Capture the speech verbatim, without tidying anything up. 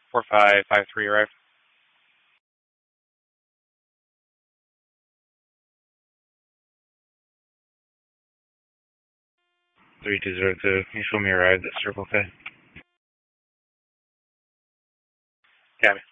four five five three arrived. three two zero two, you show me arrived at Circle K. Copy.